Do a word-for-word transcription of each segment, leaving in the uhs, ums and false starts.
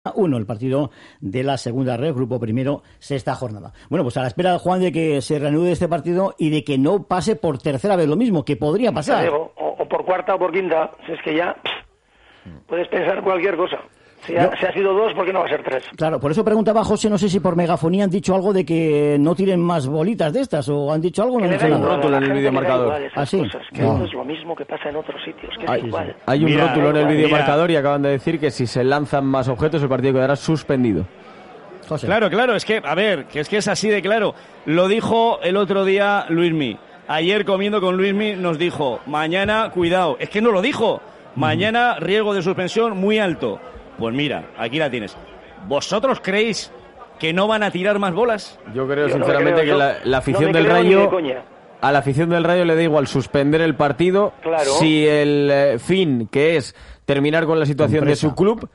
uno, el partido de la segunda red, grupo primero, sexta jornada. Bueno, pues a la espera, Juan, de que se reanude este partido y de que no pase por tercera vez lo mismo, que podría pasar. Digo, o, o por cuarta o por quinta, si es que ya pff, puedes pensar cualquier cosa. Si ha, si ha sido dos, ¿por qué no va a ser tres? Claro, por eso preguntaba José, no sé si por megafonía han dicho algo de que no tiren más bolitas de estas, o han dicho algo, no le sé da nada. igual, rótulo a en la el gente videomarcador. le da igual esas ¿Ah, sí? cosas, que No. esto es lo mismo que pasa en otros sitios, que es Hay, igual. hay un Mira, rótulo en el mira. videomarcador y acaban de decir que si se lanzan más objetos el partido quedará suspendido. José. Claro, claro, es que, a ver, que es que es así de claro. Lo dijo el otro día Luismi. Ayer comiendo con Luismi nos dijo, mañana, cuidado. Es que no lo dijo. Mañana, riesgo de suspensión muy alto. Pues mira, aquí la tienes. ¿Vosotros creéis que no van a tirar más bolas? Yo creo Yo no sinceramente me creo, que la, yo la afición no me del creo ni de Rayo... coña. A la afición del Rayo le da igual suspender el partido Claro. si el eh, fin, que es terminar con la situación Empresa. de su club,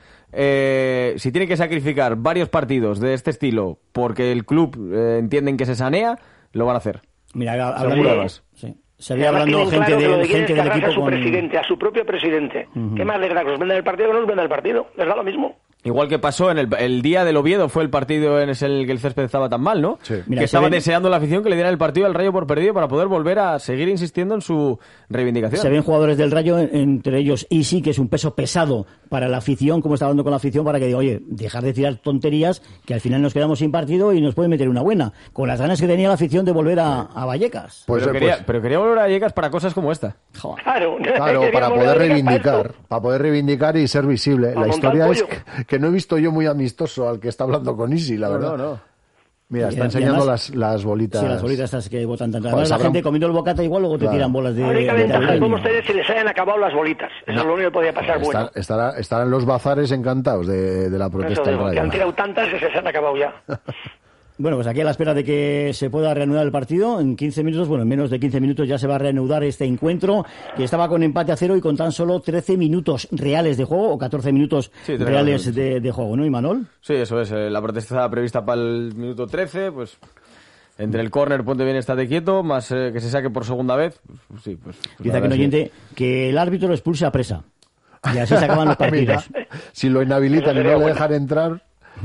eh, si tiene que sacrificar varios partidos de este estilo porque el club eh, entienden que se sanea, lo van a hacer. Mira, Seguro, hablando, además. sí. Se había Además, hablando tienen gente, claro que lo de, que quieren gente es del cargarse equipo a su con... presidente, a su propio presidente. Ujú. ¿Qué más les da? ¿Que suspendan el partido o que no suspendan el partido? Les da lo mismo. Igual que pasó en el, el día del Oviedo, fue el partido en el que el césped estaba tan mal, ¿no? Sí. Mira, que se estaba ven- deseando la afición que le diera el partido al Rayo por perdido para poder volver a seguir insistiendo en su reivindicación. Se ven jugadores del Rayo, en- entre ellos Isi, que es un peso pesado para la afición, como está hablando con la afición, para que diga, oye, dejar de tirar tonterías, que al final nos quedamos sin partido y nos pueden meter una buena. Con las ganas que tenía la afición de volver a, a Vallecas. Pues, pero, eh, quería, pues, pero quería volver a Vallecas para cosas como esta. Joder. Claro. claro, Quería para volver poder a dedicar para reivindicar, esto. para poder reivindicar y ser visible. Para La montar historia es pollo. que, que no he visto yo muy amistoso al que está hablando con Isi, la No, verdad. no, no. Mira, Y está además- enseñando las, las bolitas. Sí, las bolitas estas que botan tanto. Joder, Además, la sabrán- gente comiendo el bocata igual luego te Claro. tiran bolas de... La única de ventaja que albañil. podemos tener es que les hayan acabado las bolitas. Eso es lo único que podía pasar Está- bueno. estará- estarán los bazares encantados de, de la Eso protesta del digo, que han Rayo. tirado tantas que se les han acabado ya. Bueno, pues aquí a la espera de que se pueda reanudar el partido, en quince minutos, bueno, en menos de quince minutos ya se va a reanudar este encuentro, que estaba con empate a cero y con tan solo trece minutos reales de juego, o catorce minutos Sí, trece reales minutos. de, de juego, ¿no, Imanol? Sí, eso es. eh, La protesta estaba prevista para el minuto trece, pues entre el córner, ponte bien, estate quieto, más eh, que se saque por segunda vez. Pues, sí, pues, pues Dice la aquí un verdad es que- oyente que el árbitro lo expulse a Presa. Y así se acaban los Mira, partidos. si lo inhabilitan y no le dejan entrar,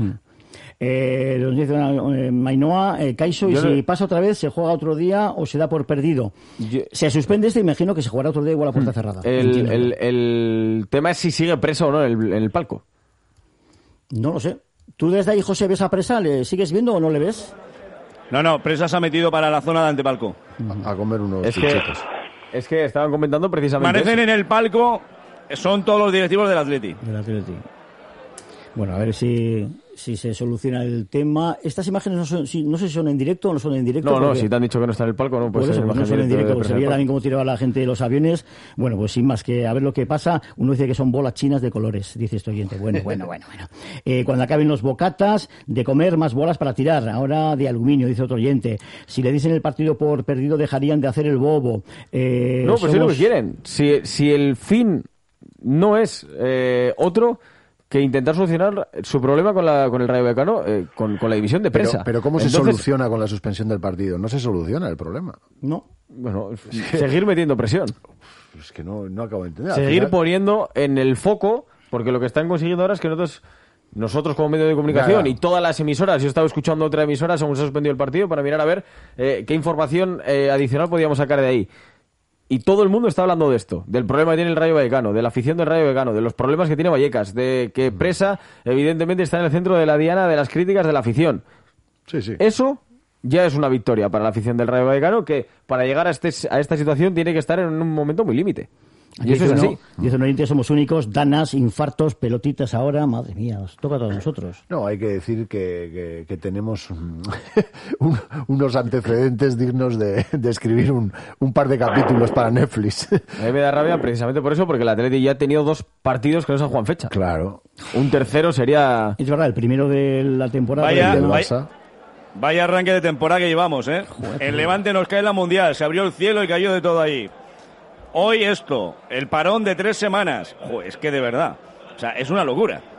Eh, nos dice eh, Mainhoa, eh, Caiso, y Yo si no- pasa otra vez, ¿se juega otro día o se da por perdido? Yo- Se suspende este, imagino que se jugará otro día igual a puerta cerrada. El, Entiendo. el, el tema es si sigue preso o no en el, en el palco. No lo sé. ¿Tú desde ahí, José, ves a Presa? ¿Le sigues viendo o no le ves? No, no, Presa se ha metido para la zona de antepalco. a comer unos Es que, chuchetos. es que estaban comentando precisamente Parecen eso. en el palco, son todos los directivos del Atleti. Del Atleti. Bueno, a ver si, si se soluciona el tema. Estas imágenes no, son, si- no sé si son en directo o no son en directo. No, no, porque- si te han dicho que no está en el palco, no Por puede eso, ser pues no imagen son en directa directo, de porque se presa veía del también cómo tiraba la gente de los aviones. Bueno, pues sin más que a ver lo que pasa. Uno dice que son bolas chinas de colores, dice este oyente. Bueno, bueno, bueno, bueno. Eh, cuando acaben los bocatas, de comer más bolas para tirar. Ahora de aluminio, dice otro oyente. Si le dicen el partido por perdido, dejarían de hacer el bobo. Eh, No, pues es lo que somos- quieren. Si, si el fin no es eh, otro que intentar solucionar su problema con, la, con el Rayo Vallecano, eh, con, con la división de Pero, prensa. pero ¿cómo se Entonces, soluciona con la suspensión del partido? No se soluciona el problema. No. Bueno, seguir metiendo presión. Es que no, no acabo de entender. Al Seguir final- poniendo en el foco, porque lo que están consiguiendo ahora es que nosotros, nosotros como medio de comunicación Ya, ya. y todas las emisoras, yo he estado escuchando otra emisora según se ha suspendido el partido para mirar a ver eh, qué información eh, adicional podíamos sacar de ahí. Y todo el mundo está hablando de esto, del problema que tiene el Rayo Vallecano, de la afición del Rayo Vallecano, de los problemas que tiene Vallecas, de que Presa evidentemente está en el centro de la diana de las críticas de la afición. Sí, sí. Eso ya es una victoria para la afición del Rayo Vallecano, que para llegar a, este, a esta situación tiene que estar en un momento muy límite. Y eso es Dice así. uno- Dice un oyente, somos únicos, danas, infartos, pelotitas ahora, madre mía, nos toca a todos nosotros. No, hay que decir que, que, que tenemos mm, un- unos antecedentes dignos de, de escribir un, un par de capítulos para Netflix. A mí me da rabia precisamente por eso, porque el Atleti ya ha tenido dos partidos que no se han jugado en fecha. Claro. Un tercero sería... Es verdad, el primero de la temporada. Vaya, del- El vaya. Barça. Vaya arranque de temporada que llevamos, ¿eh? El Levante nos cae en la Mundial, se abrió el cielo y cayó de todo ahí. Hoy esto, el parón de tres semanas. Joder, es que de verdad, o sea, es una locura.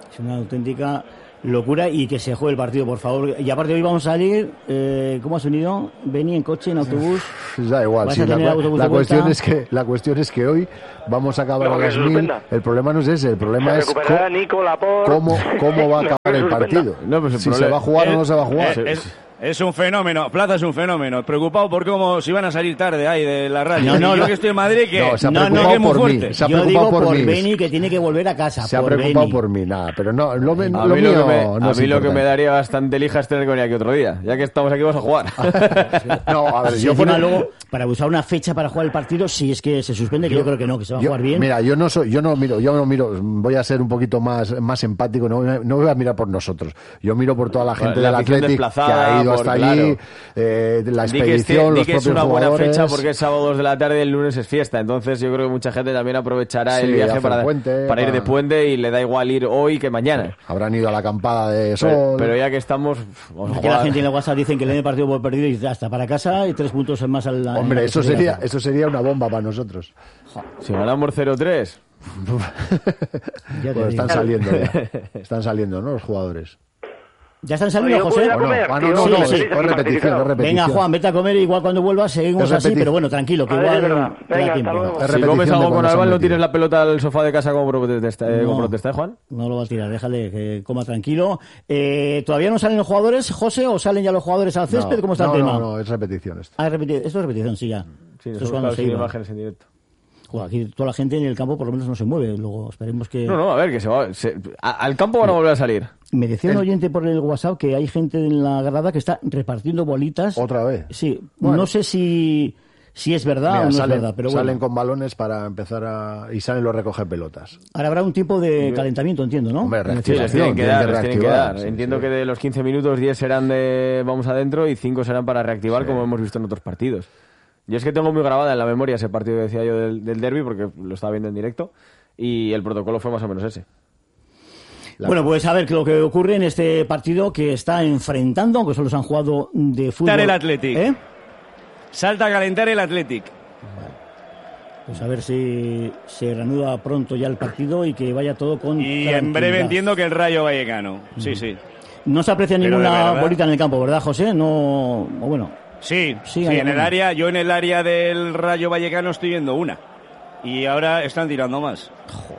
Es una auténtica locura y que se juegue el partido, por favor. Y aparte hoy vamos a salir, eh, ¿cómo has venido? ¿Vení en coche, en autobús? Da igual, sí, la, la, cuestión es que, la cuestión es que hoy vamos a acabar no, a las mil. El problema no es ese, el problema es co Nico, Laporte, cómo, cómo va a acabar el partido. No, pues el si problema, se va a jugar es, o no se va a jugar. Es, es, Es un fenómeno, Plaza es un fenómeno. Preocupado por cómo si van a salir tarde ahí de la radio. No, no, yo no, que estoy en Madrid, que no, se ha no, preocupado no, que por muy mí. fuerte. Se ha yo preocupado digo por, por mí. Beni, que tiene que volver a casa. Se ha por preocupado Beni. por mí, nada. Pero no, lo, me, a lo mí mío lo que me, no a es mí lo que me importante. daría bastante lija es tener que venir aquí otro día. Ya que estamos aquí, vamos a jugar. No, a ver, Si yo encima por... luego, para usar una fecha para jugar el partido, si es que se suspende, que yo, yo creo que no, que se va a yo, jugar bien. Mira, yo no soy, yo no miro, yo no miro, voy a ser un poquito más, más empático, no, no voy a mirar por nosotros. Yo miro por toda la gente la del Athletic que ha ido por, hasta claro. allí, eh, la Di que, este, expedición, di los que es propios una buena jugadores. fecha porque es sábado dos de la tarde y el lunes es fiesta. Entonces yo creo que mucha gente también aprovechará Sí, el viaje hacer para, puente, para ir para- de puente y le da igual ir hoy que mañana. Habrán ido a la acampada de sol. Pero, pero ya que estamos, vamos a Aquí la jugar. gente en el WhatsApp dicen que le den partido por perdido y ya está para casa y tres puntos más al. Hombre, en la eso sería, clasificación. eso sería una bomba para nosotros. Si ganamos cero tres, Ya te Pues digo. están saliendo ya. Están saliendo, ¿no? Los jugadores. ¿Ya están Oye, saliendo, ¿yo puedo José? ir a ¿O no? comer? Ah, no, Tío, no, Sí, no, sí. es aquí repetición, es clasificado. repetición. Venga, Juan, vete a comer y igual cuando vuelvas seguimos Es así, repeti- pero bueno, tranquilo, que Vale, igual es verdad. te da Venga, tiempo. hasta luego. Es si repetición comes de algo con cuando se Alba, han ¿no metido. tires la pelota al sofá de casa como protesta, eh, No. como protesta, ¿eh, Juan? No lo va a tirar, déjale que coma tranquilo. Eh, ¿Todavía no salen los jugadores, José, o salen ya los jugadores al césped? No, ¿Cómo está no, el tema? No, no, es repetición esto. Ah, es repeti- esto es repetición, sí, ya. Sí, Esto nos es hemos cuando quedado se sin iba. imágenes en directo. Joder, aquí toda la gente en el campo por lo menos no se mueve. Luego esperemos que... No, no, a ver, que se va. se- a- al campo van a volver a salir. Me decía un oyente por el WhatsApp que hay gente en la grada que está repartiendo bolitas. ¿Otra vez? Sí, Bueno. no sé si, si es verdad Mira, o no salen, es verdad, pero salen bueno. con balones para empezar a... y salen los recoger pelotas. Ahora habrá un tiempo de calentamiento, entiendo, ¿no? Hombre, En el Sí, les reactivación. tienen que tienen dar, que les tienen que reactivar, dar. sí, Entiendo sí. que de los quince minutos, diez serán de vamos adentro y cinco serán para reactivar, como hemos visto en otros partidos. Yo es que tengo muy grabada en la memoria ese partido que decía yo del, del derbi, porque lo estaba viendo en directo, y el protocolo fue más o menos ese. La- Bueno, pues a ver lo que ocurre en este partido que está enfrentando, aunque solo se han jugado de fútbol. el Athletic. ¿Eh? Salta a calentar el Athletic. Pues a ver si se reanuda pronto ya el partido y que vaya todo con Y en breve tranquilidad. entiendo que el Rayo Vallecano. Sí, sí. No se aprecia Pero de ninguna verdad. bolita en el campo, ¿verdad, José? No, o bueno, Sí, Sí, sí, hay en el alguna. área, yo en el área del Rayo Vallecano estoy viendo una. Y ahora están tirando más.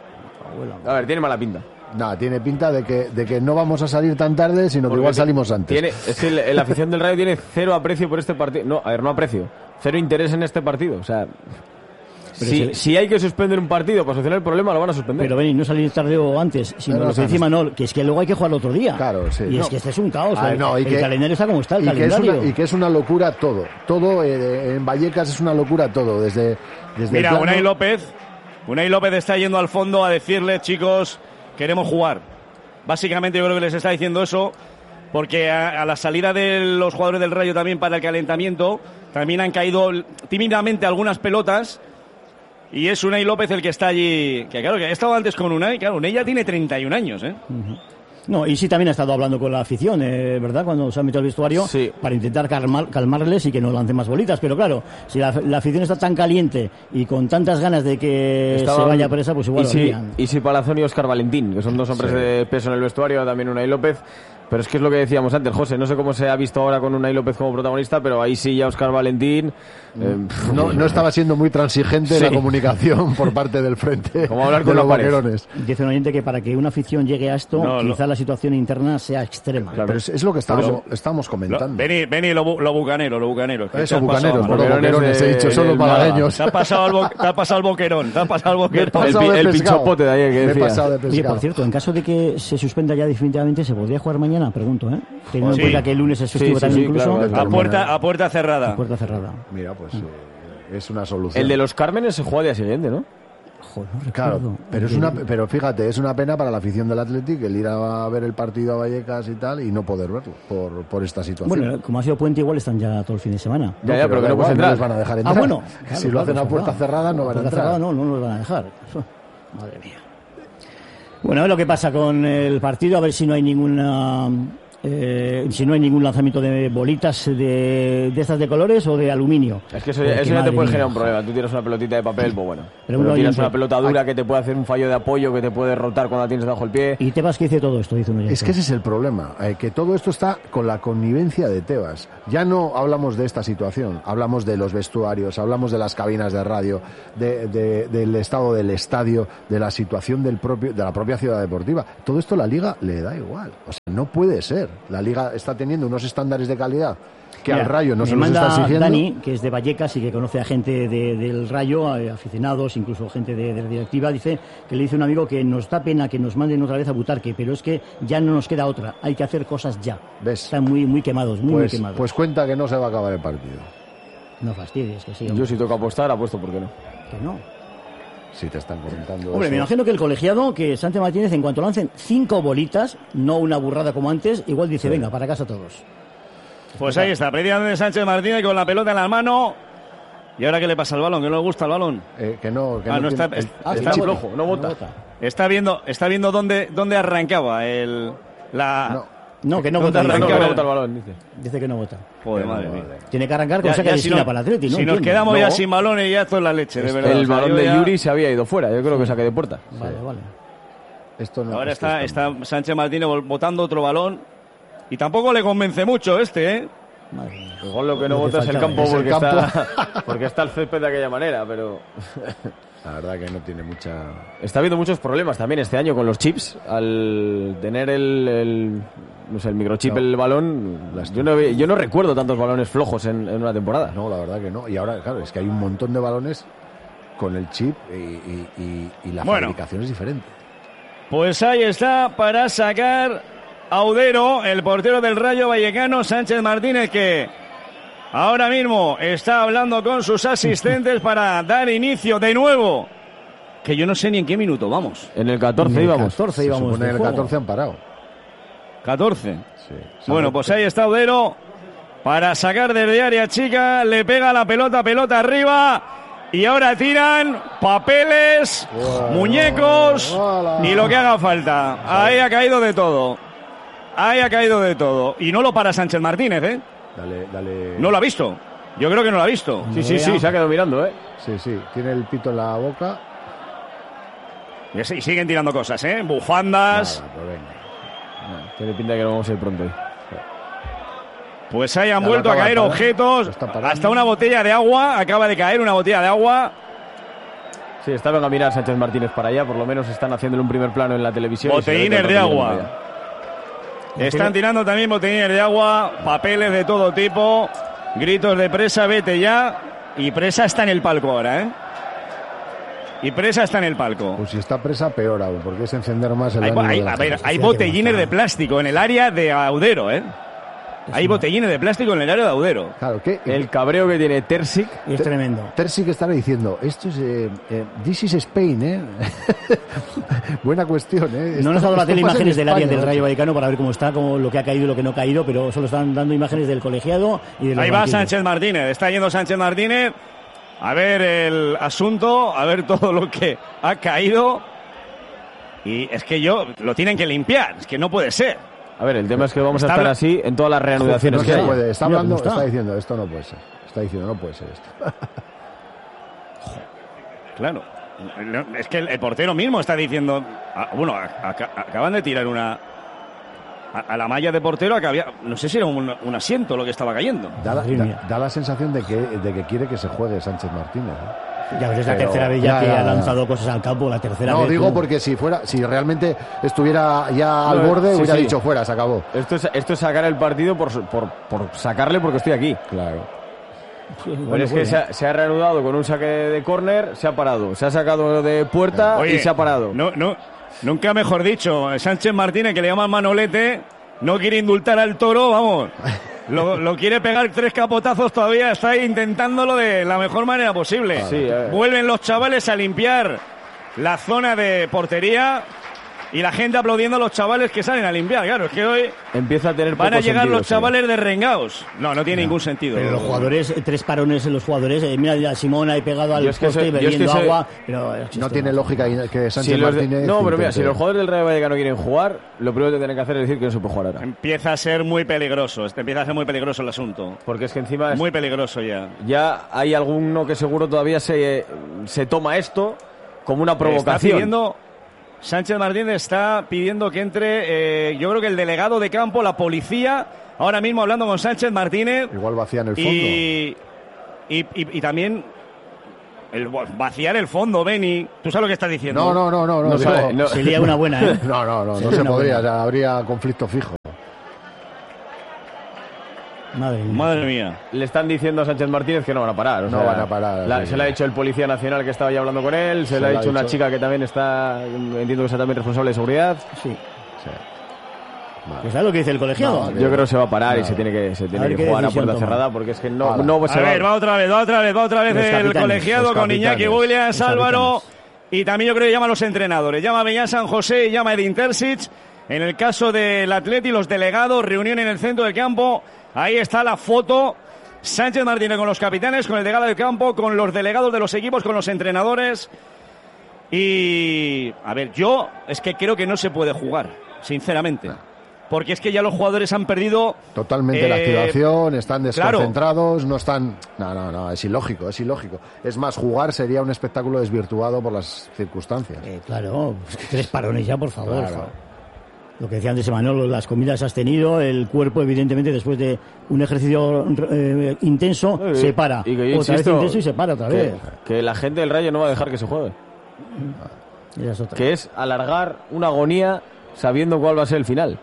A ver, tiene mala pinta. Nada, tiene pinta de que, de que no vamos a salir tan tarde, sino que Porque igual ti- salimos antes. Tiene, es que el- la afición del Rayo tiene cero aprecio por este partido. No, a ver, no aprecio. Cero interés en este partido. O sea, si, si- si hay que suspender un partido para solucionar el problema, lo van a suspender. pero ven, y no salir tarde o antes, sino Pero lo no que encima no, que es que luego hay que jugar el otro día. Claro, sí. Y No. es que este es un caos. Ah, el, no, y el que- calendario está como está, el y que, es calendario. una, y que es una locura todo. Todo eh, en Vallecas es una locura todo. Desde, desde Mira, el plano- Unai López. Unai López está yendo al fondo a decirles, chicos, queremos jugar. Básicamente yo creo que les está diciendo eso porque a, a la salida de los jugadores del Rayo también para el calentamiento también han caído tímidamente algunas pelotas y es Unai López el que está allí. Que claro, que he estado antes con Unai, claro, Unai ya tiene treinta y un años, ¿eh? No, y sí también ha estado hablando con la afición, eh, ¿verdad? Cuando se ha metido al vestuario Sí. para intentar calmar- calmarles y que no lancen más bolitas. Pero claro, si la, la afición está tan caliente y con tantas ganas de que Estaban- se vaya presa, pues igual y lo si, harían. y si Palazón y Óscar Valentín, que son dos hombres de peso en el vestuario, también Unai López. Pero es que es lo que decíamos antes, José. No sé cómo se ha visto ahora con Unai López como protagonista, pero ahí sí ya Óscar Valentín. eh, No, no estaba siendo muy transigente Sí. la comunicación por parte del frente Como hablar de con los la pared. vaquerones. Dice un oyente que para que una afición llegue a esto, No, quizá no. la situación interna sea extrema. Claro. Pero es, es lo que estamos, Pero- estamos Lo, comentando. vení, vení, lo, bu- lo bucanero, lo bucanero. que te Eso, has pasado, bucaneros, mano. bueno, Boquerones boquerones, de- he dicho, son los del Málaga. malagueños. Te ha pasado el, bo- te ha pasado el boquerón, te ha pasado el Me he boquerón. pasado pi- de el pescado. pinchapote de ayer que Me he decía. pasado de Oye, pescado. por cierto, en caso de que se suspenda ya definitivamente, ¿se podría jugar mañana? Pregunto, ¿eh? Teniendo Sí. en cuenta que el lunes es festivo Sí, sí, también sí, incluso. claro, claro. A puerta, a puerta cerrada. Puerta cerrada. Mira, pues eh, es una solución. El de los Cármenes se juega al día siguiente, ¿no? Joder, no recuerdo. Claro, pero es una, pero fíjate, es una pena para la afición del Athletic el ir a ver el partido a Vallecas y tal y no poder verlo por, por esta situación. Bueno, como ha sido puente, igual están ya todo el fin de semana. Ya, ya, pero que da no puedes igual, entrar. les van a dejar entrar. Ah, bueno. si claro, lo claro, hacen a es puerta verdad. cerrada no van a Puerta entrar. cerrada no, no nos van a dejar. Eso, madre mía. Bueno, a ver lo que pasa con el partido, a ver si no hay ninguna Eh, si no hay ningún lanzamiento de bolitas de, de estas de colores o de aluminio. Es que eso, Porque, eso ya te puede madre generar mía. un problema. Tú tienes una pelotita de papel, pues bueno. Pero Pero uno tienes oyente- una pelota dura que te puede hacer un fallo de apoyo, que te puede rotar cuando la tienes debajo del pie. Y Tebas que dice todo esto, dice uno. Es que ese es el problema, eh, que todo esto está con la connivencia de Tebas. Ya no hablamos de esta situación, hablamos de los vestuarios, hablamos de las cabinas de radio, de, de- del estado del estadio, de la situación del propio, de la propia ciudad deportiva. Todo esto la Liga le da igual. O sea, no puede ser. La Liga está teniendo unos estándares de calidad que Mira, al Rayo no me se los manda está exigiendo. Dani, que es de Vallecas y que conoce a gente de- del Rayo, a aficionados, incluso gente de, de la directiva, dice que le dice un amigo que nos da pena que nos manden otra vez a Butarque, pero es que ya no nos queda otra, hay que hacer cosas ya. ¿Ves? Están muy muy quemados, muy, muy Pues, quemados. pues cuenta que no se va a acabar el partido. No fastidies, que sí. Yo hombre, si toca apostar, apuesto, ¿por qué no? que no. Si te están comentando Hombre, eso. me imagino que el colegiado, que Sánchez Martínez, en cuanto lancen cinco bolitas, no una burrada como antes, igual dice, venga, para casa todos. Pues ahí está, precisamente Sánchez Martínez con la pelota en la mano. ¿Y ahora qué le pasa al balón? ¿Que no le gusta el balón? Eh, que no, que Ah, no tiene- está- el- Ah, el está chip- flojo, no vota. Está viendo, está viendo dónde, dónde arrancaba el... La... No. No, que no ¿Dónde vota. No, arranca? no, Dice, no vota el balón, dice. dice que no vota. Joder, Pero madre no, mía. vale. Tiene que arrancar con Ya- saca ya de si esquina no- para el Atleti, ¿no? Si nos Entiendo. quedamos ya No. sin balones, ya esto es la leche, de verdad. El O sea, balón yo de ya- Yuri se había ido fuera, yo creo que saque de puerta. Vale, vale. Esto no, Ahora esto está, está Sánchez Martínez vol- botando otro balón. Y tampoco le convence mucho este, ¿eh? Madre mía. Igual lo que no Lo que vota es el faltaba. campo, Es el porque, campo. Está, porque está el césped de aquella manera, pero... La verdad que no tiene mucha... Está habiendo muchos problemas también este año con los chips. Al tener el, el, no sé, el microchip, No. el balón, Las- yo no, ve- yo no recuerdo tantos balones flojos en, en una temporada. No, la verdad que no. Y ahora, claro, es que hay un montón de balones con el chip y, y- y- y la Bueno. fabricación es diferente. Pues ahí está para sacar Audero, el portero del Rayo Vallecano, Sánchez Martínez, que ahora mismo está hablando con sus asistentes para dar inicio de nuevo. Que yo no sé ni en qué minuto, vamos. En el catorce En el íbamos. catorce Se íbamos supone de que en el juego. catorce han parado. catorce. Sí. Bueno, pues ahí está Audero para sacar desde área chica, le pega la pelota, pelota arriba. Y ahora tiran papeles, Bueno, muñecos hola. y lo que haga falta. Ahí ha caído de todo. Ahí ha caído de todo. Y no lo para Sánchez Martínez, ¿eh? Dale, dale. No lo ha visto. Yo creo que no lo ha visto. Sí, sí, sí, se ha quedado mirando, ¿eh? Sí, sí. Tiene el pito en la boca. Y sí, siguen tirando cosas, ¿eh? Bufandas. Nada, pues venga. Tiene pinta que no vamos a ir pronto hoy. Pues ahí han Ya lo vuelto a acaba de caer parar. objetos. Lo está parando. Hasta una botella de agua. Acaba de caer una botella de agua. Sí, está venga a mirar Sánchez Martínez para allá, por lo menos están haciéndole un primer plano en la televisión. y se ve que Botellines el de partido agua. viene para allá. Están tirando también botellines de agua, papeles de todo tipo, gritos de Presa, vete ya. Y Presa está en el palco ahora, ¿eh? Y Presa está en el palco. Pues si está presa, peor aún, porque es encender más el Hay, ánimo hay- de la a ver, gente. hay botellines de plástico en el área de Audero, ¿eh? Hay botellines de plástico en el área de Audero. Claro, que El cabreo que tiene Terzic. Es tremendo. Terzi que estará diciendo, esto es, eh, eh, this is Spain, ¿eh? Buena cuestión, ¿eh? No nos ha Esto- dado la esto tele pasa en imágenes del área España, del Rayo macho. Vallecano para ver cómo está, cómo, lo que ha caído y lo que no ha caído, pero solo están dando imágenes del colegiado y de los Ahí va banquillos. Sánchez Martínez, está yendo Sánchez Martínez a ver el asunto, a ver todo lo que ha caído. Y es que yo, lo tienen que limpiar, es que no puede ser. A ver, el tema es que vamos a Está estar habla- así en todas las reanudaciones No que se haya. puede, está Mira hablando, cómo está. está diciendo, esto no puede ser. Está diciendo, no puede ser esto. Claro. Es que el, el portero mismo está diciendo. ah, Bueno, a- a- acaban de tirar una. A, a la malla de portero que había. No sé si era un, un asiento lo que estaba cayendo. Da la, Madre da- mía. da la sensación de que, de que quiere que se juegue Sánchez Martínez. ¿eh? Ya ves, es la Pero- tercera vez ya, ya, que ya, ha ya. lanzado cosas al campo, la tercera No, vez. digo tú. porque si fuera, si realmente estuviera ya al No, borde, sí, hubiera sí. dicho fuera, se acabó. Esto es, esto es sacar el partido por, por, por sacarle porque estoy aquí. Claro. Sí, Pero bueno, es que bueno. se ha, se ha reanudado con un saque de córner, se ha parado. Se ha sacado de puerta Oye, y se ha parado. No, no, nunca mejor dicho. Sánchez Martínez, que le llaman Manolete, no quiere indultar al toro, vamos. Lo, lo quiere pegar tres capotazos todavía, está intentándolo de la mejor manera posible. Sí, eh. Vuelven los chavales a limpiar la zona de portería. y la gente aplaudiendo a los chavales que salen a limpiar. Claro, es que hoy empieza a tener van a llegar sentido, los chavales de rengaos. No, no tiene no, ningún sentido. Pero los jugadores, tres parones en los jugadores, eh, mira a Simón ahí pegado al es que poste soy, bebiendo es que agua. Pero no tiene lógica que Sánchez si Martínez... De, no, pero mira, si los jugadores del Rayo Vallecano quieren jugar, lo primero que tienen que hacer es decir que no se puede jugar ahora. Empieza a ser muy peligroso, este empieza a ser muy peligroso el asunto. Porque es que encima... Es, muy peligroso ya. Ya hay alguno que seguro todavía se, se toma esto como una provocación. Está pidiendo, Sánchez Martínez está pidiendo que entre, eh, yo creo que el delegado de campo, la policía, ahora mismo hablando con Sánchez Martínez. Igual vacían el fondo. Y, y, y, y también el vaciar el fondo, Beni. ¿Tú sabes lo que estás diciendo? No, no, no, no. no, no, sabe, no. Sería una buena, ¿eh? No, no, no, no se podría, o sea, habría conflicto fijo. Madre mía. Madre mía. Le están diciendo a Sánchez Martínez que no van a parar. O no sea, van a parar. La, sí, se sí. le ha dicho el Policía Nacional que estaba ya hablando con él, se, se le ha dicho una dicho... chica que también está, entiendo que está también responsable de seguridad. Sí. sí. Vale. Pues ¿sabes lo que dice el colegiado? No, yo creo que se va a parar no. y se tiene que, se tiene que jugar a puerta toma. cerrada porque es que no, no a se ver, va. va otra vez, va otra vez, va otra vez los el capitanes, colegiado con Iñaki Williams, Álvaro, y también yo creo que llama a los entrenadores. Llama a Beñat San José y llama a Edin Terzic. En el caso del Atleti, los delegados, reunión en el centro del campo. Ahí está la foto. Sánchez Martínez con los capitanes, con el delegado del campo, con los delegados de los equipos, con los entrenadores. Y, a ver, yo es que creo que no se puede jugar, sinceramente. Porque es que ya los jugadores han perdido... Totalmente eh, la activación, están desconcentrados, claro. no están... No, no, no, es ilógico, es ilógico. Es más, jugar sería un espectáculo desvirtuado por las circunstancias. Eh, claro, tres parones ya, por favor. Claro. Lo que decía antes Manolo, las comidas has tenido, el cuerpo evidentemente después de un ejercicio eh, intenso y, se para. Y que yo otra insisto, vez intenso y se para otra que, vez. Que la gente del Rayo no va a dejar que se juegue. Esa es otra. Que es alargar una agonía sabiendo cuál va a ser el final.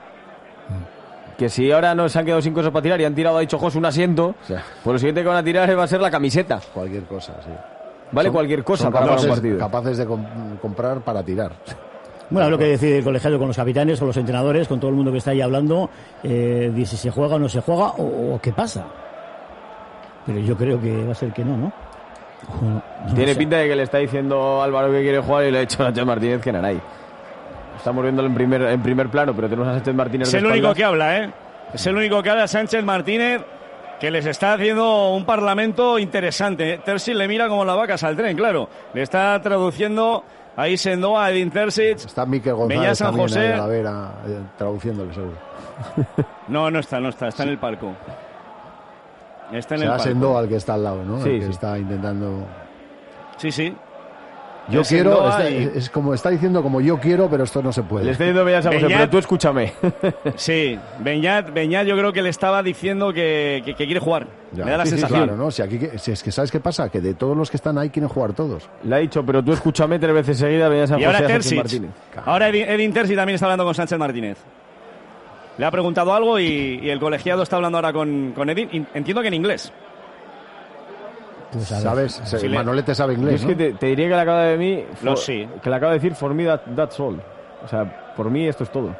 Que si ahora no se han quedado sin cosas para tirar y han tirado, ha dicho Jos, un asiento, o sea, pues lo siguiente que van a tirar va a ser la camiseta. Cualquier cosa, sí. Vale, son, cualquier cosa son para capaces, un partido. Capaces de comp- comprar para tirar. Bueno, lo que decide el colegiado con los capitanes, con los entrenadores, con todo el mundo que está ahí hablando, eh, dice si se juega o no se juega o, o qué pasa. Pero yo creo que va a ser que no, ¿no? no, no Tiene sé. pinta de que le está diciendo Álvaro que quiere jugar y le ha dicho a Sánchez Martínez que Naray. Estamos viéndolo en primer, en primer plano, pero tenemos a Sánchez Martínez. Es el único que habla, ¿eh? Es el único que habla, Sánchez Martínez, que les está haciendo un parlamento interesante. Terzic le mira como las vacas al tren, claro. Le está traduciendo ahí Sendoa, Edin Terzic. Está Mikel González San José. Ahí a la vera, eh, traduciéndole seguro. No, no está, no está, está sí. en el palco. Está en Será el palco. Sendoa el que está al lado, ¿no? Sí, el que sí. está intentando... Sí, sí. Yo es quiero, está, y... es como está diciendo como yo quiero, pero esto no se puede. Le está diciendo Beñat San José, pero tú escúchame. Sí, Beñat, Beñat yo creo que le estaba diciendo que, que, que quiere jugar. Ya. Me da la sí, sensación. Sí, claro, ¿no? Si aquí, si es que ¿sabes qué pasa? Que de todos los que están ahí quieren jugar todos. Le ha dicho, pero tú escúchame tres veces seguida, Beñat San y José ahora a Terzic. Martínez. Ahora Edin, Edin Terzic también está hablando con Sánchez Martínez. Le ha preguntado algo y, y el colegiado está hablando ahora con, con Edin. Entiendo que en inglés. Pues ¿sabes? Si Manolete sabe inglés, ¿no? Es que te, te diría que le acaba de mí... Lo sí. Que le acaba de decir, for me that, that's all. O sea, por mí esto es todo.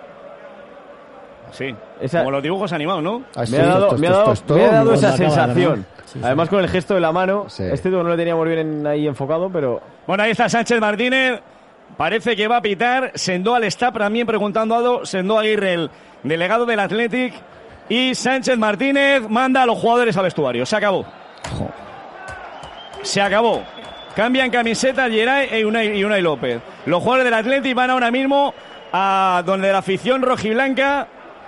Sí. Esa... Como los dibujos animados, ¿no? Ah, me ha dado, me ha dado, me ha dado esa sensación. Sí, Además sí. con el gesto de la mano. Sí. Este no lo teníamos bien en, ahí enfocado, pero... Bueno, ahí está Sánchez Martínez. Parece que va a pitar. Sendoa le está también preguntando algo. Sendoa Aguirre, el delegado del Athletic. Y Sánchez Martínez manda a los jugadores al vestuario. Se acabó. Jo. Se acabó. Cambian camiseta Geray y Unai, y Unai López. Los jugadores del Athletic van ahora mismo a donde la afición rojiblanca.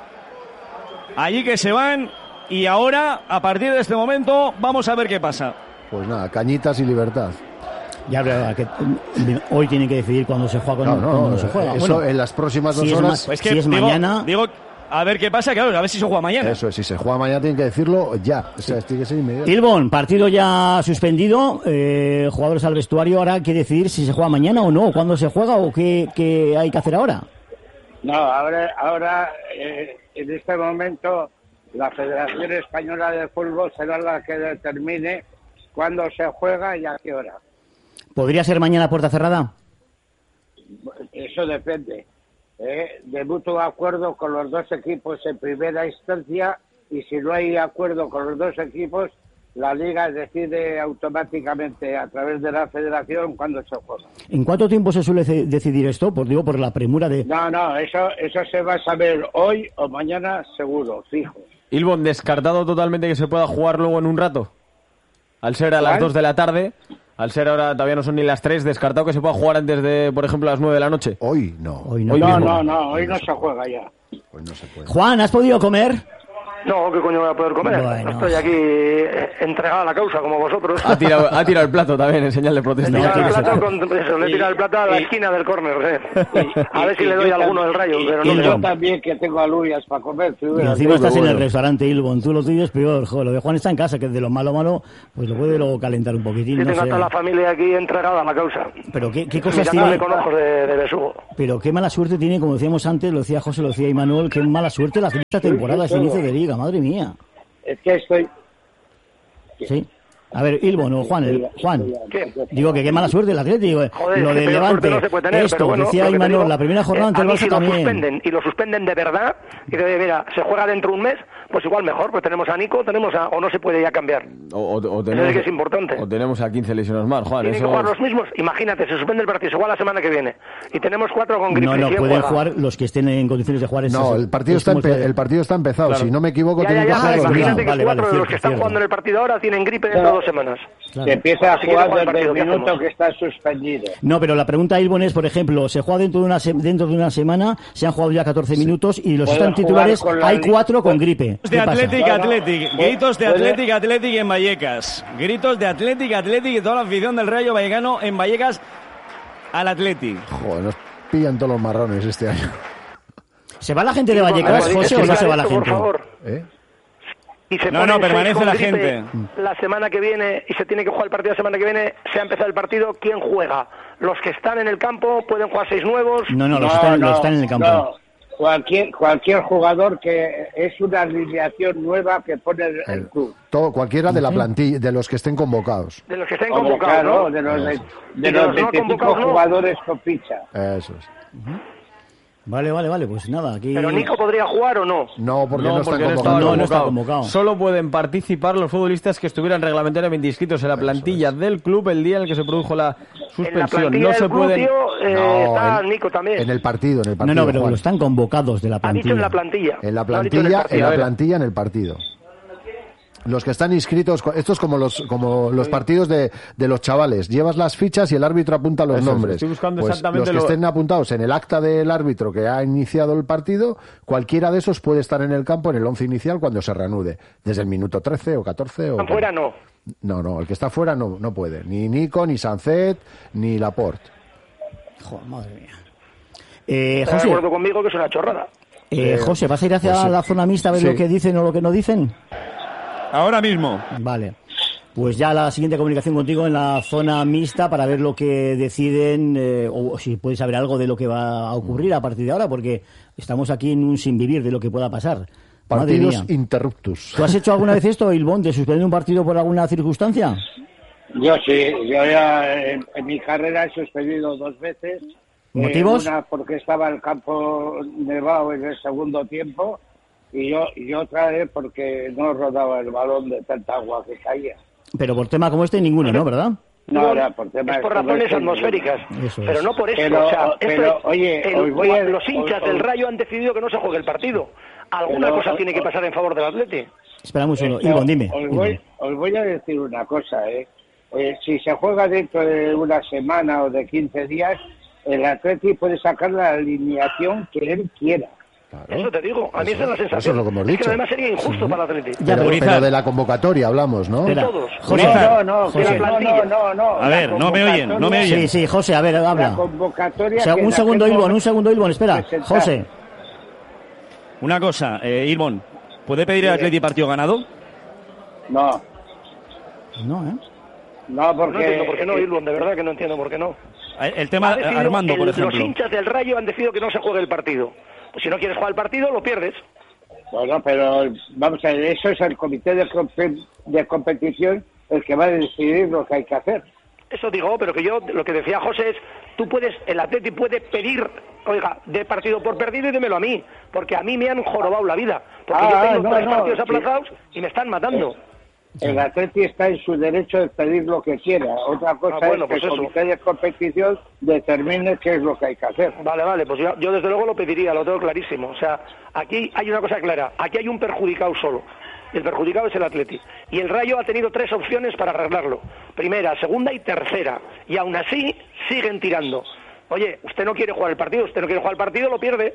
Allí que se van. Y ahora, a partir de este momento, vamos a ver qué pasa. Pues nada, cañitas y libertad. Ya, pero que hoy tienen que decidir cuándo se juega, cuándo no, no, no, no se juega. Eso bueno, en las próximas dos si horas. Es, pues que, si es digo, mañana. Digo, a ver qué pasa, claro, a ver si se juega mañana. Eso es, si se juega mañana tienen que decirlo ya. O sea, tiene que ser inmediato. Ilbon, partido ya suspendido, eh, jugadores al vestuario, ahora hay que decidir si se juega mañana o no, cuándo se juega o qué, qué hay que hacer ahora. No, ahora, ahora eh, en este momento la Federación Española de Fútbol será la que determine cuándo se juega y a qué hora. ¿Podría ser mañana a puerta cerrada? Eso depende. Eh, de mutuo acuerdo con los dos equipos en primera instancia, y si no hay acuerdo con los dos equipos, la Liga decide automáticamente a través de la Federación cuándo se juega. ¿En cuánto tiempo se suele ce- decidir esto? Por, digo, por la premura de... No, no, eso, eso se va a saber hoy o mañana seguro, fijo. Ilbon, ¿descartado totalmente que se pueda jugar luego en un rato? Al ser a las ¿Cuál? dos de la tarde, al ser ahora todavía no son ni las tres, ¿descartado que se pueda jugar antes de, por ejemplo, las nueve de la noche? Hoy no. Hoy no. Hoy No, mismo. no, no, hoy no se juega ya. Hoy no se puede. Juan, ¿has podido comer? No, ¿qué coño voy a poder comer? Bueno. Estoy aquí eh, entregado a la causa, como vosotros. Ha tirado, ha tirado el plato también en señal de protesta. No, Tira tiene el que plato ser. con, eso, le tira el plato a la y- esquina del córner, eh. A ver si Y le doy yo a alguno tam- del Rayo, y- pero y no me yo da. también que tengo alubias para comer. si Y hubiera encima sido. estás en el bueno. restaurante, Ilbon. Tú lo tuyo es peor. Joder, lo de Juan está en casa, que de lo malo malo, pues lo puede luego calentar un poquitín, Sí, no tengo sé. hasta la familia aquí entregada a la causa. Pero qué, qué cosas Mirándome tiene... con ojos de, de besugo. Pero qué mala suerte tiene, como decíamos antes, lo decía José, lo decía Imanol, qué mala suerte la esta temporada, ese inicio de liga, madre mía. Es que estoy... Sí. A ver, Ilbon o Juan, el- Juan. ¿Qué? Digo que qué mala suerte el Atlético. eh. Joder, lo que del peor Levante, suerte no se puede tener, esto, pero bueno, decía lo que te Imanol, digo, la primera jornada eh, ante a el mí Barça si lo también. suspenden, y lo suspenden de verdad, y de, mira, se juega dentro de un mes, pues igual mejor, pues tenemos a Nico, tenemos a, o no se puede ya cambiar. O, o- o Eso tenemos, sí que es importante. o tenemos a quince lesionados más, Juan. Tienen Eso... que jugar los mismos, imagínate, se suspende el partido, se juega la semana que viene, y tenemos cuatro con gripe. No, no, ¿quién pueden juega? jugar los que estén en condiciones de jugar. ese- No, el partido, es está como empe- se- el partido está empezado. Claro. Si no me equivoco, Ya, tienen ya, que ya, jugar los vale, imagínate mismos. que vale, cuatro vale, de los que cierto, están cierto. jugando en el partido ahora tienen gripe dentro de dos semanas. Claro. Se empieza a Si quiere jugar jugar el desde el partido, ¿qué minuto hacemos? que está suspendido. No, pero la pregunta, Ilbon, es, por ejemplo, se juega dentro de una se- dentro de una semana, se han jugado ya catorce minutos y los que Puede están titulares, jugar con la hay li- cuatro con gripe. De ¿Qué pasa? Athletic, No, no. Athletic, Puede- gritos de puede- Athletic, Athletic en Vallecas. Gritos de Athletic, Athletic y toda la afición del Rayo Vallecano en Vallecas al Athletic. Joder, nos pillan todos los marrones este año. ¿Se va la gente de Por Vallecas, favor, José, o no se va la por gente? favor. ¿Eh? Y se No, ponen no, seis permanece con la gripe gente. La semana que viene, y se tiene que jugar el partido la semana que viene, se ha empezado el partido, ¿quién juega? Los que están en el campo pueden jugar seis nuevos. No, no, los, están, los están en el campo. no. Cualquier, cualquier jugador que es una alineación nueva que pone el, el club. Todo, cualquiera de la plantilla, de los que estén convocados. De los que estén Hombre, convocados, claro, ¿no? de los, de, Y de de los los no veinticinco convocados, no. jugadores con ficha. Eso es. Vale, vale, vale, pues nada, aquí... Pero Nico podría jugar o no. No, porque no, No, están porque no convocados. estaba No, no está convocado. convocado. Solo pueden participar los futbolistas que estuvieran reglamentariamente inscritos en la plantilla del club el día en el que se produjo la En la suspensión. plantilla No del se club, pueden... tío, eh, No, está en- Nico también. En el partido, en el No, partido. no, pero Juan. lo están convocados de la Ha plantilla. dicho en la plantilla. En la No ha dicho en el plantilla, en partido. la A ver. plantilla, en el partido. Los que están inscritos, esto es como los como los partidos de, de los chavales. Llevas las fichas y el árbitro apunta los Eso es, nombres. estoy buscando Pues exactamente los que lo- estén apuntados en el acta del árbitro que ha iniciado el partido, cualquiera de esos puede estar en el campo en el once inicial cuando se reanude. Desde el minuto trece o catorce. O Están fuera, no. No, no, el que está fuera no, no puede. Ni Nico, ni Sancet, ni Laporte. Joder, madre mía. Eh, ¿Estás de José, acuerdo conmigo que es una chorrada? eh, José, ¿vas a ir hacia pues sí. la zona mixta a ver Sí. lo que dicen o lo que no dicen? Ahora mismo. Vale. Pues ya la siguiente comunicación contigo en la zona mixta para ver lo que deciden, eh, o si puedes saber algo de lo que va a ocurrir a partir de ahora, porque estamos aquí en un sin vivir de lo que pueda pasar. Madre Partidos mía. interruptus. ¿Tú has hecho alguna vez esto, Ilbon, de suspender un partido por alguna circunstancia? Yo sí, yo ya en, en mi carrera he suspendido dos veces. ¿Motivos? Eh, una porque estaba el campo nevado en el segundo tiempo y yo y otra vez porque no rodaba el balón de tanta agua que caía. Pero por tema como este, ninguno, ¿no? ¿Verdad? No, era por temas es por razones comerciales. atmosféricas, Eso es. pero no por esto. Pero, o sea, esto pero, es- oye, el- hoy voy a- los hinchas hoy- del hoy- Rayo han decidido que no se juegue el partido. Alguna Pero, cosa hoy- tiene que pasar en favor del Atleti. Esperamos solo. Esto, Ilbon, dime. Os voy, Ilbon. os voy a decir una cosa, ¿eh? Eh, si se juega dentro de una semana o de quince días, el Atleti puede sacar la alineación que él quiera. Eso te digo, a mí esa es la eso sensación. es lo que hemos que dicho. además sería injusto para el Atleti. Ya, Pero, pero- pero de la convocatoria hablamos, ¿no? Espera, todos. José, no, no, José. que no, no, no, no. A ver, La no me oyen, no me convocatoria- oyen. Sí, sí, José, a ver, La habla. convocatoria. O sea, que un la segundo, tengo Ilbon, un segundo, Ilbon, espera. presentada. José. Una cosa, eh, Ilbon, ¿puede pedir el Atleti partido ganado? No, No, ¿eh? no, porque. No entiendo por qué no, Ilbon, de verdad que no entiendo por qué no. El el tema Ha decidido- Armando, por el- ejemplo. Los hinchas del Rayo han decidido que no se juegue el partido. Pues si no quieres jugar el partido, lo pierdes. Bueno, pero vamos a ver, eso es el comité de, compe- de competición el que va a decidir lo que hay que hacer. Eso digo, pero que yo, lo que decía José es, tú puedes, el Atleti puede pedir, oiga, de partido por perdido y démelo a mí, porque a mí me han jorobado la vida, porque Ah, yo tengo no, tres no, partidos sí. aplazados y me están matando. el Atleti está en su derecho de pedir lo que quiera. Otra cosa Ah, bueno, es que pues el comité de competición determine qué es lo que hay que hacer. Vale, vale, pues yo, yo desde luego lo pediría, lo tengo clarísimo. O sea, aquí hay una cosa clara, aquí hay un perjudicado solo. Y el perjudicado es el Atleti. Y el Rayo ha tenido tres opciones para arreglarlo. Primera, segunda y tercera. Y aún así siguen tirando. Oye, usted no quiere jugar el partido, usted no quiere jugar el partido, lo pierde.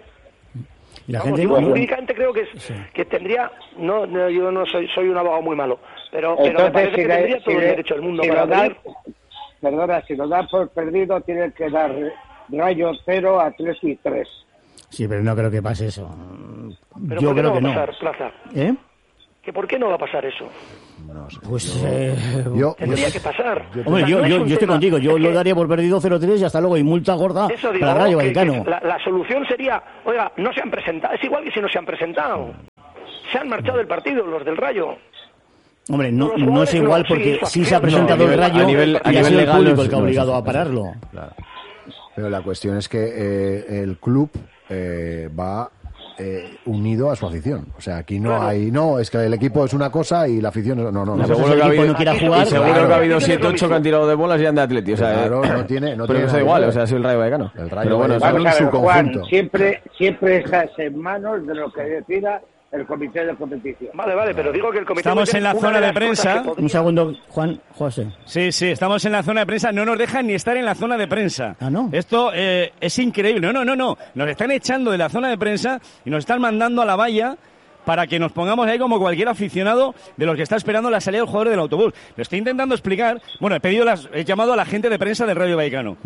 Y la Vamos, gente digo, no- jurídicamente creo que es, Sí. que tendría, no, no, yo no soy, soy un abogado muy malo, pero, pero me Entonces, parece si que le- tendría si todo el le- derecho del mundo si para lo dan, pedir. perdona, si lo dan por perdido, tienen que dar Rayo cero, Atleti tres. Sí, pero no creo que pase eso. Pero Yo ¿por qué creo no que va a no. pasar, Plaza? ¿Eh? ¿Que ¿Por qué no va a pasar eso? No sé. Pues, yo, eh, yo- Tendría yo- que pasar. Hombre, O sea, yo, no es yo, un yo estoy tema- contigo. Yo es lo que- daría por perdido cero tres y hasta luego. Y multa gorda Eso digo, para Rayo que- Vallecano. que la, la solución sería, oiga, no se han presentado, es igual que si no se han presentado. Se han marchado del partido los del Rayo. Hombre, no, Los no es jugadores igual no, porque sí, sí se ha no, presentado a nivel- el Rayo a nivel- y a ha nivel sido el legal público no el es- que ha no es obligado a así. pararlo. Claro. Pero la cuestión es que eh, el club eh, va eh, unido a su afición. O sea, aquí no Claro. hay... No, es que el equipo es una cosa y la afición... es- No, no, La no. cosa es Seguro el que ha equipo habido- no quiera Aquí jugar. Y seguro Claro. que ha habido Tiene siete lo ocho mismo. que han tirado de bolas y han de Atleti. O sea, Claro, eh, no tiene... No pero tiene eso nada da que igual, ver. o sea, ha sido el Rayo Vallecano. El Rayo Pero bueno, Vallecano eso- Vamos a en ver, su Juan, conjunto. siempre, siempre estás en manos de lo que decida el comité de competición. Vale, vale, pero digo que el comité... Estamos puede en la ser una zona de las cosas prensa. que podría- Un segundo, Juan, José. Sí, sí, estamos en la zona de prensa. No nos dejan ni estar en la zona de prensa. Ah, ¿no? Esto eh, es increíble. No, no, no, no. Nos están echando de la zona de prensa y nos están mandando a la valla para que nos pongamos ahí como cualquier aficionado de los que está esperando la salida del jugador del autobús. Lo estoy intentando explicar. Bueno, he pedido las, he llamado a la gente de prensa del Rayo Vallecano.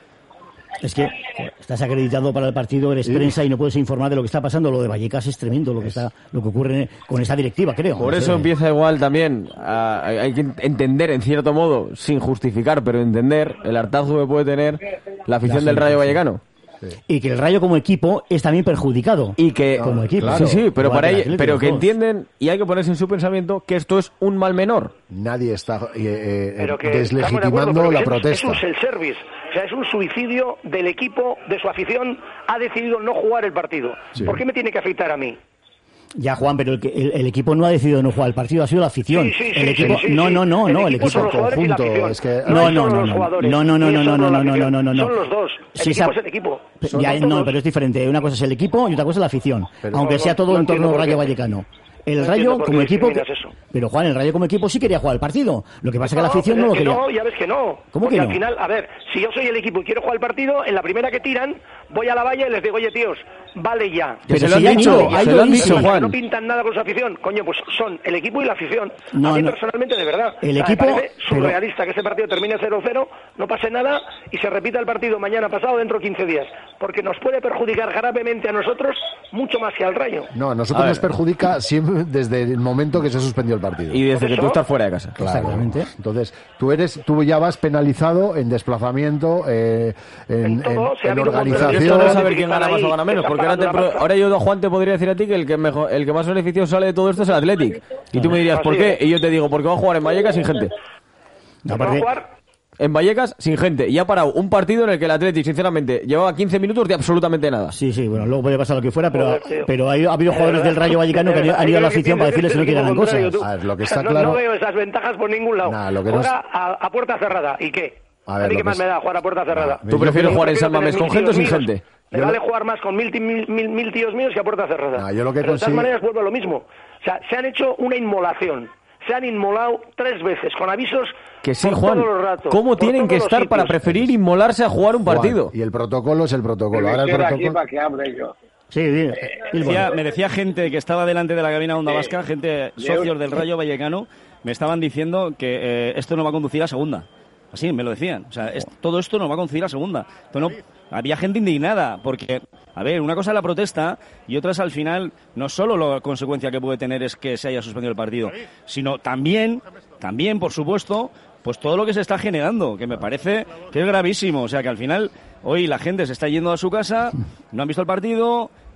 Es que joder, estás acreditado para el partido, eres prensa y no puedes informar de lo que está pasando. Lo de Vallecas es tremendo, lo que está, lo que ocurre con esta directiva, creo. Por No eso sé. empieza igual también, a- hay que entender en cierto modo, sin justificar, pero entender el hartazgo que puede tener la afición del Rayo Vallecano. Y que el Rayo como equipo es también perjudicado. Y que, como equipo. sí, sí, pero Igual para que el ello- Atlético, pero los que dos. entienden y hay que ponerse en su pensamiento que esto es un mal menor. Nadie está eh, eh, Pero que estamos de acuerdo, deslegitimando pero la es- protesta. Es un self-service, o sea, es un suicidio del equipo, de su afición, ha decidido no jugar el partido. Sí. ¿Por qué me tiene que afectar a mí? Ya, Juan, pero el, que- el, el equipo no ha decidido no jugar el partido, ha sido la afición. Sí, sí, sí, el equipo, sí, sí, no, sí. no, no, no, el equipo equipo son los jugadores y la conjunto, afición. es que- no, No, es no, solo no, los no, jugadores, no, no, no, ni es no, solo no, la no, no, afición. no, no, no. Son los dos. El Sí, equipo sa- es el equipo. Son Ya, todos. no, pero es diferente. Una cosa es el equipo y otra cosa es la afición. Pero- aunque No, sea no, todo no en torno entiendo al por Rayo qué. Vallecano. El No entiendo Rayo por como qué equipo... discriminas eso. Pero Juan, el Rayo como equipo sí quería jugar el partido. Lo que pasa es que la afición pero no lo es que quería. no, ya ves que no. ¿Cómo Porque que al no? final, a ver, si yo soy el equipo y quiero jugar el partido, en la primera que tiran, voy a la valla y les digo, oye, tíos, vale ya. Que Pero se si lo han ya han dicho, ido, se ha ido lo han Isi. dicho, Que Juan. no pintan nada con su afición. Coño, pues son el equipo y la afición. No, a mí no. personalmente, de verdad. El o sea, equipo, me parece pero- surrealista que ese partido termine cero cero, no pase nada y se repita el partido mañana pasado dentro de quince días. Porque nos puede perjudicar gravemente a nosotros mucho más que al Rayo. No, a nosotros A nos ver. perjudica siempre desde el momento que se suspendió el partido. Y desde Por que eso- tú estás fuera de casa. Claro. Exactamente. Entonces, tú eres, tú ya vas penalizado en desplazamiento, eh, en, En todo, en- se ha en habido Pero organización. esto no es Ahí, saber quién gana más o gana menos, que porque están ahora, te pagando pro- la ahora yo, Juan, te podría decir a ti que el que mejor, el que más beneficio sale de todo esto es el Athletic. Y tú me dirías, ¿por Así qué? es. Y yo te digo, porque va a jugar en Vallecas sin gente. No, ¿Va a aparte- jugar? En Vallecas sin gente. Y ha parado un partido en el que el Athletic, sinceramente, llevaba quince minutos de absolutamente nada. Sí, sí, bueno, luego puede pasar lo que fuera, pero, Joder, tío. pero ha, ha habido jugadores del Rayo Vallecano que han ido- han ido a la afición para decirles que no que ganan cosas. A ver, lo que está no, claro- no veo esas ventajas por ningún lado. Nah, lo que no Juega a, a puerta cerrada. ¿Y qué? A A, ver, mí lo qué que más es- me da jugar a puerta cerrada. Nah, ¿Tú prefieres jugar en prefiero San Mamés tener con mil gente o sin tíos míos. gente? Me Yo vale lo- jugar más con mil, ti- mil, mil, mil tíos míos que a puerta cerrada. Nah, yo lo que Pero de todas consigo- maneras vuelvo a lo mismo. O sea, se han hecho una inmolación. Se han inmolado tres veces con avisos Que sí, por Juan. todos los ratos, ¿Cómo por tienen todos que los estar para sitios. preferir inmolarse a jugar un Juan, partido? y el protocolo es el protocolo. Ahora el Estoy aquí protocolo. para que hable yo. Sí, sí, Me decía, me decía gente que estaba delante de la cabina de Onda Vasca, gente de socios un- del Rayo Vallecano, me estaban diciendo que eh, esto no va a conducir a segunda. Así, me lo decían. O sea, es- todo esto no va a conducir a segunda. Esto no- había gente indignada porque, a ver, una cosa es la protesta y otra es al final, no solo la consecuencia que puede tener es que se haya suspendido el partido, sino también, también, por supuesto, pues todo lo que se está generando, que me parece que es gravísimo. O sea, que al final hoy la gente se está yendo a su casa, no han visto el partido,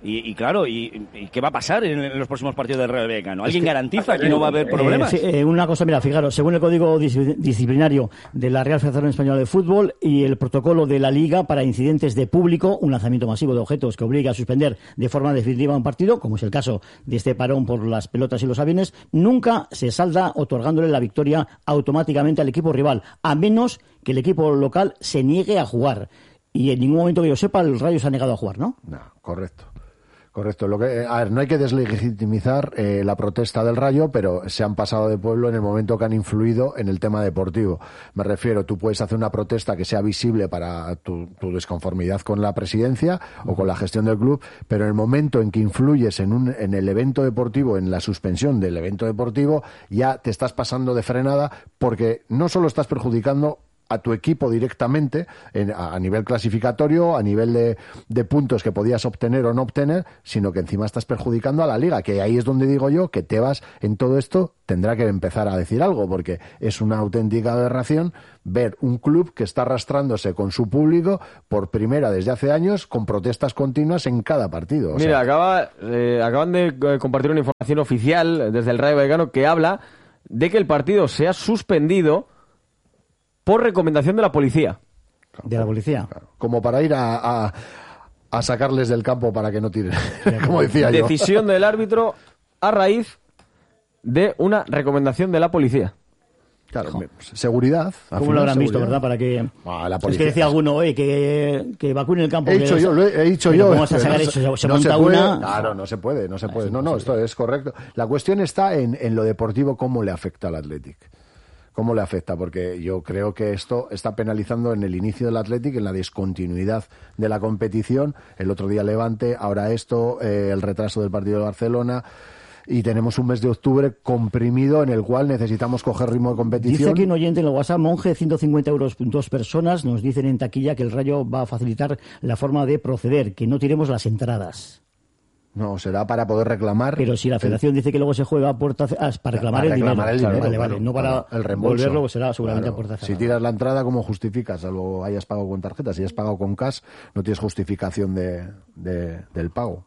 Y, y claro, y, y ¿qué va a pasar en, en los próximos partidos del Rayo Vallecano? ¿Alguien es que, garantiza que no va a haber problemas? Eh, sí, eh, una cosa, mira, fijaros, según el Código Disciplinario de la Real Federación Española de Fútbol y el protocolo de la Liga para incidentes de público, un lanzamiento masivo de objetos que obliga a suspender de forma definitiva un partido, como es el caso de este parón por las pelotas y los aviones, nunca se salda otorgándole la victoria automáticamente al equipo rival, a menos que el equipo local se niegue a jugar. Y en ningún momento que yo sepa, el Rayo se ha negado a jugar, ¿no? No, correcto. Correcto. Lo que, a ver, no hay que deslegitimizar eh, la protesta del Rayo, pero se han pasado de pueblo en el momento que han influido en el tema deportivo. Me refiero, tú puedes hacer una protesta que sea visible para tu, tu desconformidad con la presidencia o con la gestión del club, pero en el momento en que influyes en, un, en el evento deportivo, en la suspensión del evento deportivo, ya te estás pasando de frenada porque no solo estás perjudicando a tu equipo directamente en, a, a nivel clasificatorio, a nivel de, de puntos que podías obtener o no obtener, sino que encima estás perjudicando a la Liga, que ahí es donde digo yo que Tebas en todo esto tendrá que empezar a decir algo, porque es una auténtica aberración ver un club que está arrastrándose con su público por primera desde hace años con protestas continuas en cada partido. O Mira, sea, acaba, eh, acaban de eh, compartir una información oficial desde el Rayo Vallecano que habla de que el partido se ha suspendido por recomendación de la policía. De la policía. Claro, como para ir a, a, a sacarles del campo para que no tiren, como decía yo. Decisión del árbitro a raíz de una recomendación de la policía. Claro, me- seguridad. al ¿Cómo final, lo habrán visto, seguridad. verdad? Para que... Ah, la es policía. que decía alguno, oye, que, que evacúen el campo. He que dicho les- yo, lo he, he dicho Pero yo. ¿cómo vas a pero sacar no eso? Se no monta puede. una... Claro, no se puede, no se puede. No, no, esto es correcto. La cuestión está en, en lo deportivo, cómo le afecta al Athletic. ¿Cómo le afecta? Porque yo creo que esto está penalizando en el inicio del Athletic, en la discontinuidad de la competición. El otro día Levante, ahora esto, eh, el retraso del partido de Barcelona. Y tenemos un mes de octubre comprimido en el cual necesitamos coger ritmo de competición. Dice aquí un oyente en el WhatsApp, Monje, ciento cincuenta euros dos personas, nos dicen en taquilla que el Rayo va a facilitar la forma de proceder, que no tiremos las entradas. No, será para poder reclamar. Pero si la federación dice que luego se juega a puerta ce- ah, es para reclamar, Para el, reclamar dinero. el dinero, Vale, vale, claro, no para claro, el reembolso. volverlo, pues será seguramente Claro. a puerta Si cerrada. tiras la entrada, ¿cómo justificas? Salvo hayas pagado con tarjeta. Si has pagado con cash, no tienes justificación de, de- del pago.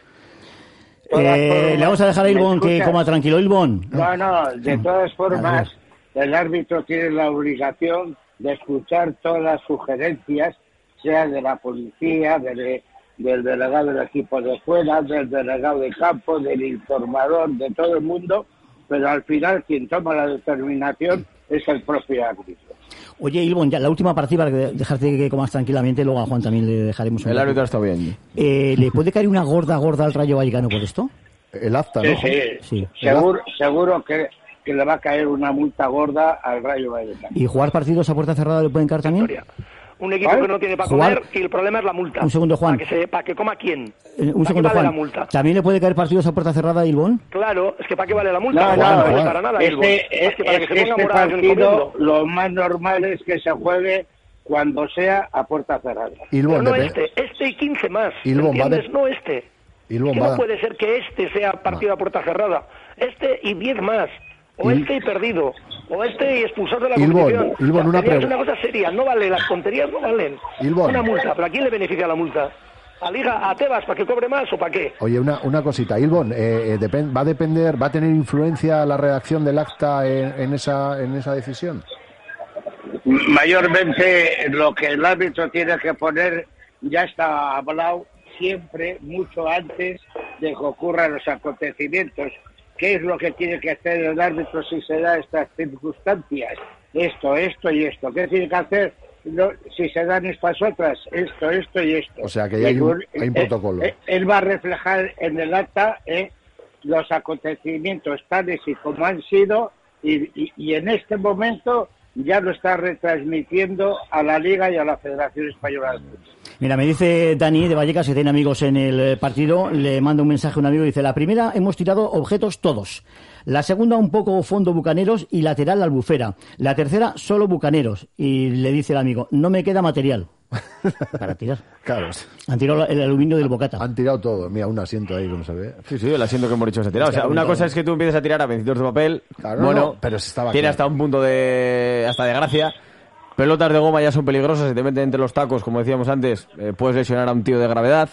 Eh, le vamos a dejar a Ilbon ¿Me que escuchas? coma tranquilo. Ilbon. No, no, de todas A formas, el árbitro tiene la obligación de escuchar todas las sugerencias, sea de la policía, del, del delegado del equipo de fuera, del delegado de campo, del informador, de todo el mundo, pero al final quien toma la determinación es el propio árbitro. Oye, Ilbon, ya la última partida para que dejarte que comas tranquilamente, luego a Juan también le dejaremos un El rato. árbitro está bien. Eh, ¿Le puede caer una gorda, gorda al Rayo Vallecano por esto? El acta, Sí, ¿no? sí, Sí. seguro, seguro que, que le va a caer una multa gorda al Rayo Vallecano. ¿Y jugar partidos a puerta cerrada le pueden caer también? Historia. Un equipo ¿Vale? que no tiene para Jugar- comer y el problema es la multa. Un segundo, Juan. Para que, se, para que coma quién. Eh, un ¿Para segundo, qué vale Juan. la multa? ¿También le puede caer partidos a puerta cerrada, Ilbon? Claro, es que ¿para qué vale la multa? No, Juan, no, no vale Juan. para nada, Ilbon. Este, Es que para es que se ponga este morado en el partido, comiendo. lo más normal es que se juegue cuando sea a puerta cerrada. Ilbon, Pero no de- este, este y quince más. Ilbon, va ¿Entiendes? de- No este. Ilbon, que va no de- puede ser que este sea partido a puerta cerrada. Este y diez más. O Il- este y perdido. O este y expulsado de la Ilbon, competición. Ilbon, una tenías pregu- una cosa seria. No vale, las tonterías no valen. Ilbon. Una multa. ¿Pero a quién le beneficia la multa? ¿A Liga, a Tebas, para que cobre más o para qué? Oye, una, una cosita. Ilbon, eh, eh, depen- ¿va a depender, va a tener influencia la redacción del acta en, en esa, en esa decisión? Mayormente lo que el árbitro tiene que poner ya está hablado siempre mucho antes de que ocurran los acontecimientos. ¿Qué es lo que tiene que hacer el árbitro si se da estas circunstancias? Esto, esto y esto. ¿Qué tiene que hacer no, si se dan estas otras? Esto, esto y esto. O sea, que ya hay un- hay un Eh, protocolo. eh, Él va a reflejar en el acta eh, los acontecimientos tales y como han sido y, y, y en este momento ya lo está retransmitiendo a la Liga y a la Federación Española de Fútbol. Mira, me dice Dani de Vallecas, que tiene amigos en el eh, partido, le manda un mensaje a un amigo y dice: la primera hemos tirado objetos todos, la segunda un poco fondo Bucaneros y lateral Albufera, la tercera solo Bucaneros, y le dice el amigo: no me queda material para tirar. Claro. Han tirado el aluminio del bocata. Han tirado todo. Mira, un asiento ahí, como se ve. Sí, sí, el asiento que hemos dicho se ha tirado. O sea, una cosa es que tú empieces a tirar a vencidos de papel. Claro, bueno, no, pero si estaba tiene claro. hasta un punto de hasta de gracia. Pelotas de goma ya son peligrosas, si te meten entre los tacos, como decíamos antes, eh, puedes lesionar a un tío de gravedad.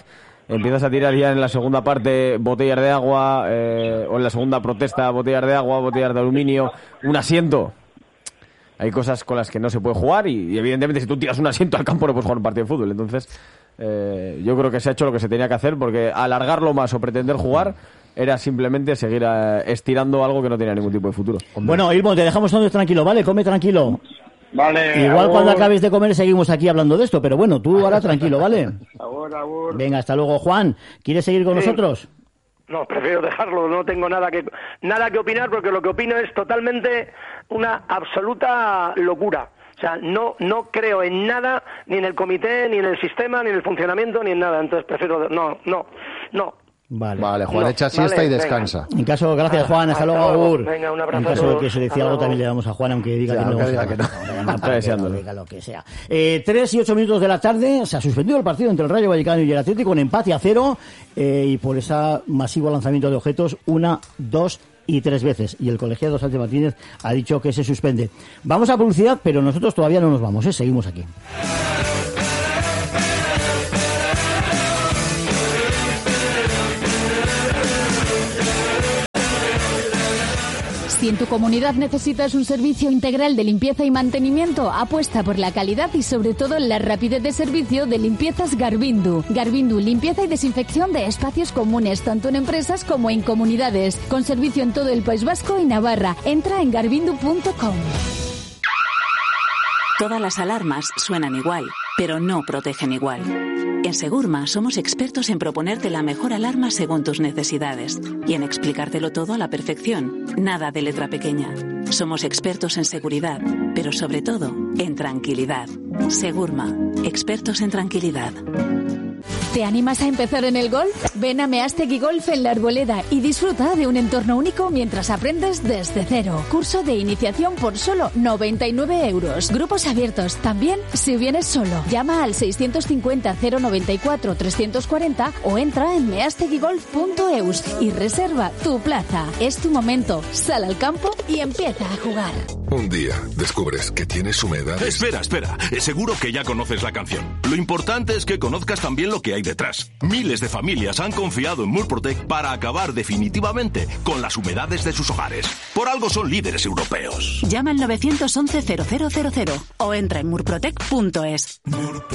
empiezas a tirar ya en la segunda parte botellas de agua, eh, o en la segunda protesta botellas de agua, botellas de aluminio, un asiento. Hay cosas con las que no se puede jugar y, y evidentemente si tú tiras un asiento al campo no puedes jugar un partido de fútbol. Entonces eh, yo creo que se ha hecho lo que se tenía que hacer, porque alargarlo más o pretender jugar era simplemente seguir eh, estirando algo que no tenía ningún tipo de futuro. Bueno, Ilmo, te dejamos todos tranquilo, ¿vale? Come tranquilo. Vale. Igual abur. cuando acabes de comer seguimos aquí hablando de esto, pero bueno, tú ahora tranquilo, ¿vale? Abur, abur. Venga, hasta luego. Juan, ¿quieres seguir con Sí. nosotros? No, prefiero dejarlo, no tengo nada que nada que opinar, porque lo que opino es totalmente una absoluta locura. O sea, no no creo en nada, ni en el comité, ni en el sistema, ni en el funcionamiento, ni en nada. Entonces prefiero... No, no, no. Vale. Vale, Juan, No, echa siesta vale, y venga. descansa. En caso, gracias Juan, hasta, Hasta luego, luego. Agur. Venga, un abrazo En a caso de todos. que se decida Hasta algo luego. también le damos a Juan, aunque diga Sí, que no. aunque vamos diga a- que no. vamos a llamar Está para que deseándolo. diga lo que sea. Eh, tres y ocho minutos de la tarde, se ha suspendido el partido entre el Rayo Vallecano y el Atlético con empate a cero, eh, y por ese masivo lanzamiento de objetos, una, dos y tres veces. Y el colegiado Sánchez Martínez ha dicho que se suspende. Vamos a publicidad, pero nosotros todavía no nos vamos, ¿eh? Seguimos aquí. Si en tu comunidad necesitas un servicio integral de limpieza y mantenimiento, apuesta por la calidad y sobre todo la rapidez de servicio de Limpiezas Garbindu. Garbindu, limpieza y desinfección de espacios comunes, tanto en empresas como en comunidades. Con servicio en todo el País Vasco y Navarra. Entra en garbindu punto com. Todas las alarmas suenan igual, pero no protegen igual. En Segurma somos expertos en proponerte la mejor alarma según tus necesidades y en explicártelo todo a la perfección. Nada de letra pequeña. Somos expertos en seguridad, pero sobre todo en tranquilidad. Segurma, expertos en tranquilidad. ¿Te animas a empezar en el golf? Ven a Meastegui Golf en La Arboleda y disfruta de un entorno único mientras aprendes desde cero. Curso de iniciación por solo noventa y nueve euros. Grupos abiertos también si vienes solo. Llama al seiscientos cincuenta cero noventa y cuatro trescientos cuarenta o entra en meastegui golf punto eus y reserva tu plaza. Es tu momento. Sal al campo y empieza a jugar. Un día descubres que tienes humedad. Espera, espera. Seguro que ya conoces la canción. Lo importante es que conozcas también lo que hay detrás. Miles de familias han confiado en Murprotec para acabar definitivamente con las humedades de sus hogares. Por algo son líderes europeos. Llama al nueve once cero cero cero cero o entra en murprotec punto es.